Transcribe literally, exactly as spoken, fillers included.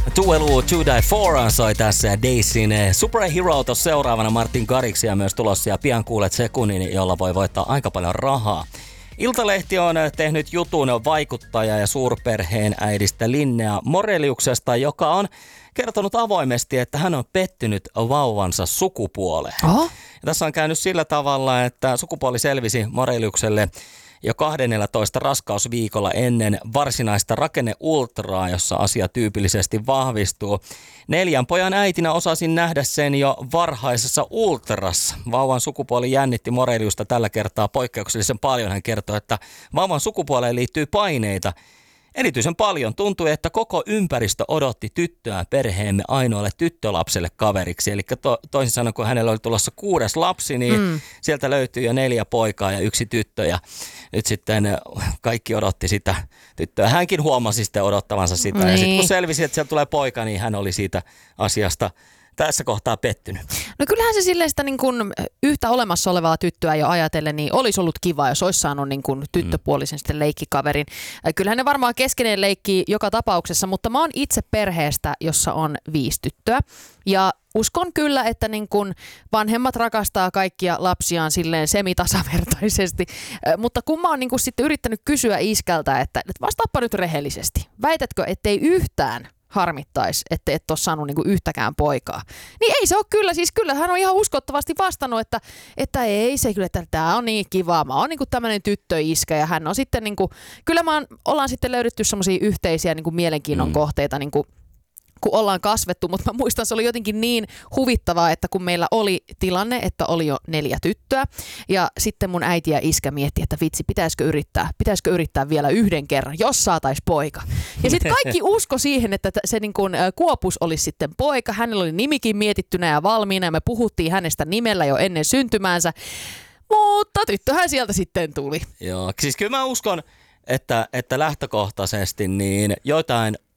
Tuelu To Die For soi tässä Daisin Superhero tuossa seuraavana Martin Garrix ja myös tulossa ja pian kuulet sekunnin, jolla voi voittaa aika paljon rahaa. Iltalehti on tehnyt jutun vaikuttaja ja suurperheen äidistä Linnea Moreliuksesta, joka on kertonut avoimesti, että hän on pettynyt vauvansa sukupuoleen. Oho. Ja tässä on käynyt sillä tavalla, että sukupuoli selvisi Moreliukselle jo kahdennellatoista raskausviikolla ennen varsinaista rakenneultraa, jossa asia tyypillisesti vahvistuu. Neljän pojan äitinä osasin nähdä sen jo varhaisessa ultrassa. Vauvan sukupuoli jännitti Moreliusta tällä kertaa poikkeuksellisen paljon. Hän kertoi, että vauvan sukupuoleen liittyy paineita. Erityisen paljon tuntui, että koko ympäristö odotti tyttöä perheemme ainoalle tyttölapselle kaveriksi. Eli to, toisin sanoen, kun hänellä oli tulossa kuudes lapsi, niin mm. sieltä löytyi jo neljä poikaa ja yksi tyttö. Ja nyt sitten kaikki odotti sitä tyttöä. Hänkin huomasi sitten odottavansa sitä. Niin. Ja sitten kun selvisi, että sieltä tulee poika, niin hän oli siitä asiasta tässä kohtaa pettynyt. No kyllähän se silleen sitä niin kuin yhtä olemassa olevaa tyttöä jo ajatellen, niin olisi ollut kiva, jos olisi saanut niin kuin tyttöpuolisen sitten leikkikaverin. Kyllähän ne varmaan keskeneen leikkii joka tapauksessa, mutta mä oon itse perheestä, jossa on viisi tyttöä. Ja uskon kyllä, että niin kun vanhemmat rakastaa kaikkia lapsiaan silleen semitasavertaisesti, mutta kun mä oon niin kun sitten yrittänyt kysyä iskältä, että vastaappa nyt rehellisesti, väitätkö, ettei yhtään harmittaisi, että et ole saanut niinku yhtäkään poikaa. Niin ei se ole kyllä, siis kyllä hän on ihan uskottavasti vastannut, että, että ei se kyllä, että tämä on niin kivaa. Mä oon niinku tämmöinen tyttöiskä ja hän on sitten niinku, kyllä mä oon, ollaan sitten löydetty semmoisia yhteisiä niinku mielenkiinnon mm. kohteita niinku, kun ollaan kasvettu, mutta mä muistan, se oli jotenkin niin huvittavaa, että kun meillä oli tilanne, että oli jo neljä tyttöä, ja sitten mun äiti ja iskä mietti, että vitsi, pitäisikö yrittää, pitäisikö yrittää vielä yhden kerran, jos saatais poika. Ja sitten kaikki usko siihen, että se niin kuin Kuopus olisi sitten poika, hänellä oli nimikin mietittynä ja valmiina, ja me puhuttiin hänestä nimellä jo ennen syntymäänsä, mutta tyttöhän sieltä sitten tuli. Joo, siis kyllä mä uskon, että, että lähtökohtaisesti niin joitain